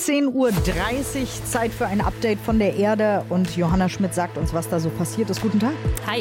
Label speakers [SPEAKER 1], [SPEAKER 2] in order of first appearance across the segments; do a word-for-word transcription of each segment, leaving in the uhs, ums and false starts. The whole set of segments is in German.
[SPEAKER 1] zehn Uhr dreißig, Zeit für ein Update von der Erde. Und Johanna Schmidt sagt uns, was da so passiert ist. Guten Tag.
[SPEAKER 2] Hi.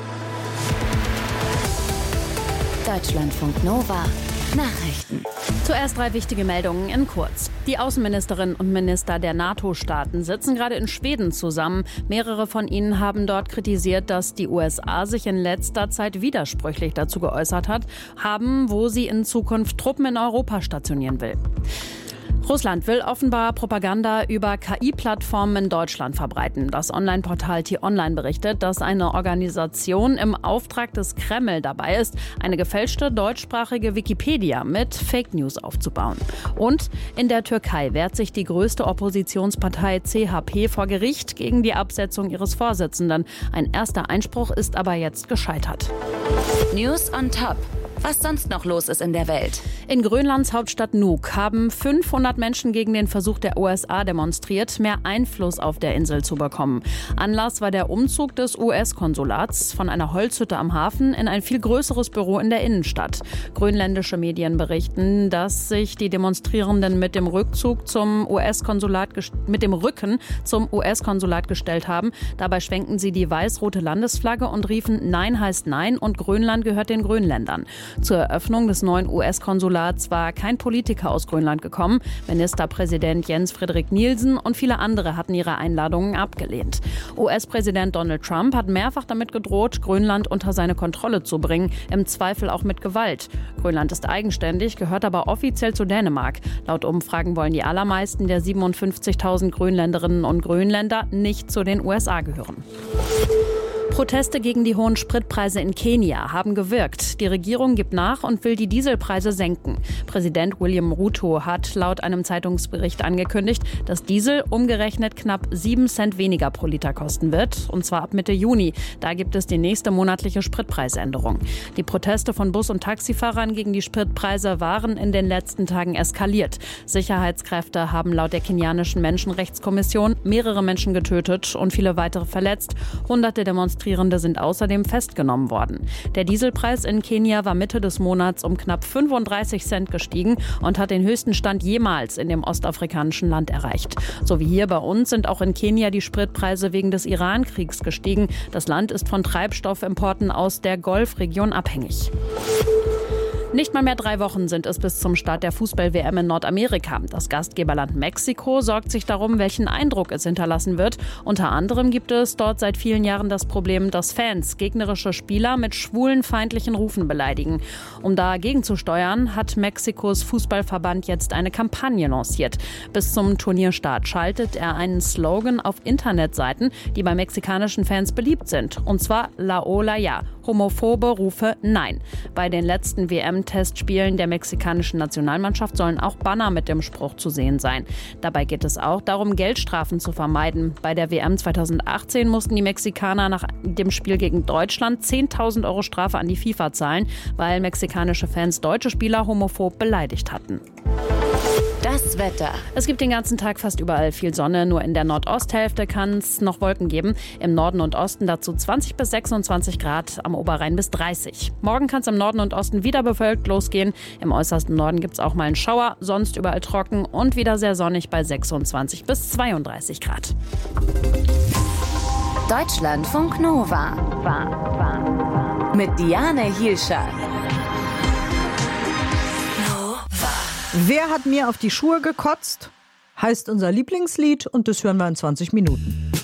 [SPEAKER 2] Deutschlandfunk Nova. Nachrichten. Zuerst drei wichtige Meldungen in kurz. Die Außenministerinnen und Minister der NATO-Staaten sitzen gerade in Schweden zusammen. Mehrere von ihnen haben dort kritisiert, dass die U S A sich in letzter Zeit widersprüchlich dazu geäußert hat, haben, wo sie in Zukunft Truppen in Europa stationieren will. Russland will offenbar Propaganda über K I-Plattformen in Deutschland verbreiten. Das Online-Portal T-Online berichtet, dass eine Organisation im Auftrag des Kreml dabei ist, eine gefälschte deutschsprachige Wikipedia mit Fake News aufzubauen. Und in der Türkei wehrt sich die größte Oppositionspartei C H P vor Gericht gegen die Absetzung ihres Vorsitzenden. Ein erster Einspruch ist aber jetzt gescheitert.
[SPEAKER 3] News on Top. Was sonst noch los ist in der Welt.
[SPEAKER 2] In Grönlands Hauptstadt Nuuk haben fünfhundert Menschen gegen den Versuch der U S A demonstriert, mehr Einfluss auf der Insel zu bekommen. Anlass war der Umzug des U S-Konsulats von einer Holzhütte am Hafen in ein viel größeres Büro in der Innenstadt. Grönländische Medien berichten, dass sich die Demonstrierenden mit dem Rückzug zum U S-Konsulat mit dem Rücken zum U S-Konsulat gestellt haben. Dabei schwenkten sie die weiß-rote Landesflagge und riefen "Nein heißt Nein" und Grönland gehört den Grönländern. Zur Eröffnung des neuen U S-Konsulats war kein Politiker aus Grönland gekommen. Ministerpräsident Jens Frederik Nielsen und viele andere hatten ihre Einladungen abgelehnt. U S-Präsident Donald Trump hat mehrfach damit gedroht, Grönland unter seine Kontrolle zu bringen, im Zweifel auch mit Gewalt. Grönland ist eigenständig, gehört aber offiziell zu Dänemark. Laut Umfragen wollen die allermeisten der siebenundfünfzigtausend Grönländerinnen und Grönländer nicht zu den U S A gehören. Proteste gegen die hohen Spritpreise in Kenia haben gewirkt. Die Regierung gibt nach und will die Dieselpreise senken. Präsident William Ruto hat laut einem Zeitungsbericht angekündigt, dass Diesel umgerechnet knapp sieben Cent weniger pro Liter kosten wird. Und zwar ab Mitte Juni. Da gibt es die nächste monatliche Spritpreisänderung. Die Proteste von Bus- und Taxifahrern gegen die Spritpreise waren in den letzten Tagen eskaliert. Sicherheitskräfte haben laut der kenianischen Menschenrechtskommission mehrere Menschen getötet und viele weitere verletzt. Hunderte Demonstranten Demonstrierende sind außerdem festgenommen worden. Der Dieselpreis in Kenia war Mitte des Monats um knapp fünfunddreißig Cent gestiegen und hat den höchsten Stand jemals in dem ostafrikanischen Land erreicht. So wie hier bei uns sind auch in Kenia die Spritpreise wegen des Iran-Kriegs gestiegen. Das Land ist von Treibstoffimporten aus der Golfregion abhängig. Nicht mal mehr drei Wochen sind es bis zum Start der Fußball-W M in Nordamerika. Das Gastgeberland Mexiko sorgt sich darum, welchen Eindruck es hinterlassen wird. Unter anderem gibt es dort seit vielen Jahren das Problem, dass Fans gegnerische Spieler mit schwulenfeindlichen Rufen beleidigen. Um dagegen zu steuern, hat Mexikos Fußballverband jetzt eine Kampagne lanciert. Bis zum Turnierstart schaltet er einen Slogan auf Internetseiten, die bei mexikanischen Fans beliebt sind. Und zwar La Ola Ja. Homophobe Rufe Nein. Bei den letzten W M-Testspielen der mexikanischen Nationalmannschaft sollen auch Banner mit dem Spruch zu sehen sein. Dabei geht es auch darum, Geldstrafen zu vermeiden. Bei der W M zweitausendachtzehn mussten die Mexikaner nach dem Spiel gegen Deutschland zehntausend Euro Strafe an die FIFA zahlen, weil mexikanische Fans deutsche Spieler homophob beleidigt hatten.
[SPEAKER 3] Das Wetter.
[SPEAKER 2] Es gibt den ganzen Tag fast überall viel Sonne. Nur in der Nordosthälfte kann es noch Wolken geben. Im Norden und Osten dazu zwanzig bis sechsundzwanzig Grad, am Oberrhein bis dreißig. Morgen kann es im Norden und Osten wieder bewölkt losgehen. Im äußersten Norden gibt es auch mal einen Schauer, sonst überall trocken und wieder sehr sonnig bei sechsundzwanzig bis zweiunddreißig Grad.
[SPEAKER 3] Deutschlandfunk Nova. War, war. Mit Diane Hielscher.
[SPEAKER 1] Wer hat mir auf die Schuhe gekotzt? Heißt unser Lieblingslied und das hören wir in zwanzig Minuten.